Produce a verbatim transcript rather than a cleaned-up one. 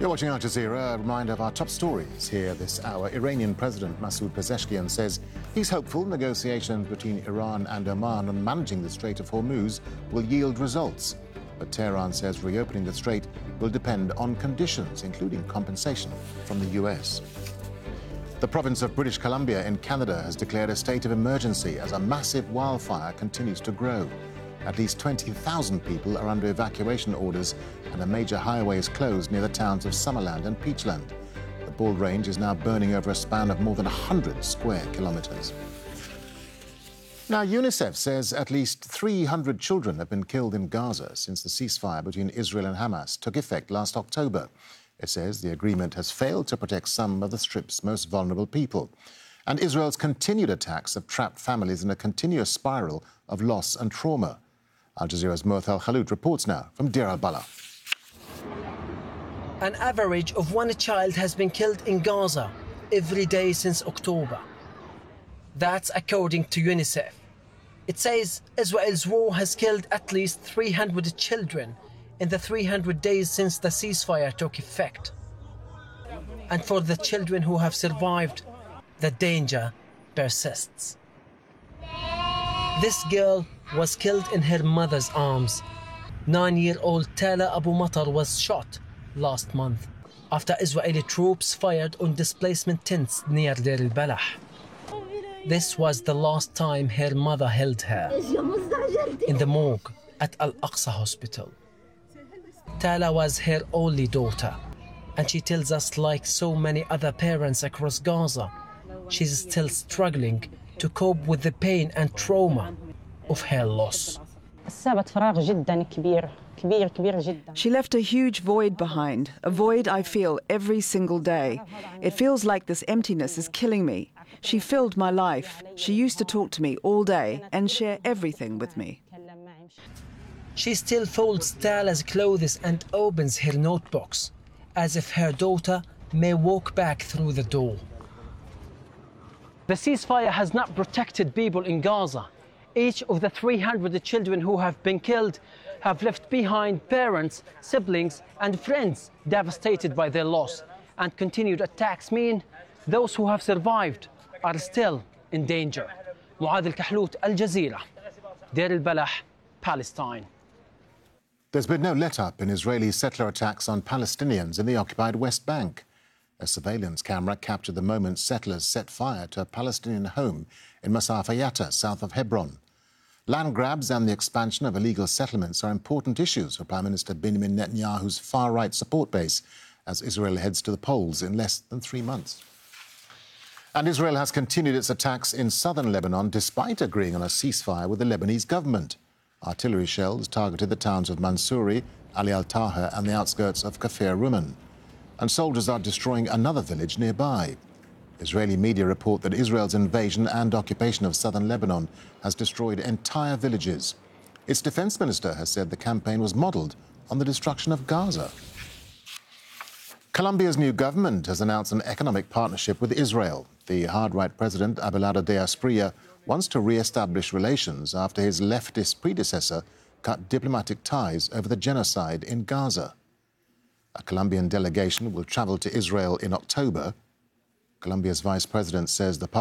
You're watching Al Jazeera. A reminder of our top stories here this hour. Iranian President Masoud Pezeshkian says he's hopeful negotiations between Iran and Oman on managing the Strait of Hormuz will yield results. But Tehran says reopening the strait will depend on conditions, including compensation from the U S. The province of British Columbia in Canada has declared a state of emergency as a massive wildfire continues to grow. At least twenty thousand people are under evacuation orders, and a major highway is closed near the towns of Summerland and Peachland. The Bald Range is now burning over a span of more than one hundred square kilometres. Now, UNICEF says at least three hundred children have been killed in Gaza since the ceasefire between Israel and Hamas took effect last October. It says the agreement has failed to protect some of the Strip's most vulnerable people. And Israel's continued attacks have trapped families in a continuous spiral of loss and trauma. Al Jazeera's Muath Al-Khalout reports now from Deir al-Balah. An average of one child has been killed in Gaza every day since October. That's according to UNICEF. It says Israel's war has killed at least three hundred children in the three hundred days since the ceasefire took effect. And for the children who have survived, the danger persists. This girl was killed in her mother's arms. Nine-year-old Tala Abu Matar was shot last month after Israeli troops fired on displacement tents near Deir al-Balah. This was the last time her mother held her in the morgue at Al-Aqsa Hospital. Tala was her only daughter, and she tells us, like so many other parents across Gaza, she's still struggling to cope with the pain and trauma of her loss. She left a huge void behind, a void I feel every single day. It feels like this emptiness is killing me. She filled my life. She used to talk to me all day and share everything with me. She still folds Tala's clothes and opens her notebooks, as if her daughter may walk back through the door. The ceasefire has not protected people in Gaza. Each of the three hundred children who have been killed have left behind parents, siblings, and friends devastated by their loss. And continued attacks mean those who have survived are still in danger. Muath Al-Khalout, Al Jazeera, Deir al-Balah, Palestine. There's been no let-up in Israeli settler attacks on Palestinians in the occupied West Bank. A surveillance camera captured the moment settlers set fire to a Palestinian home in Masafa Yatta, south of Hebron. Land grabs and the expansion of illegal settlements are important issues for Prime Minister Benjamin Netanyahu's far-right support base as Israel heads to the polls in less than three months. And Israel has continued its attacks in southern Lebanon despite agreeing on a ceasefire with the Lebanese government. Artillery shells targeted the towns of Mansouri, Ali al-Taha and the outskirts of Kafir Ruman. And soldiers are destroying another village nearby. Israeli media report that Israel's invasion and occupation of southern Lebanon has destroyed entire villages. Its defense minister has said the campaign was modeled on the destruction of Gaza. Colombia's new government has announced an economic partnership with Israel. The hard-right president, Abelardo de Asprilla, wants to re-establish relations after his leftist predecessor cut diplomatic ties over the genocide in Gaza. A Colombian delegation will travel to Israel in October. Colombia's vice president says the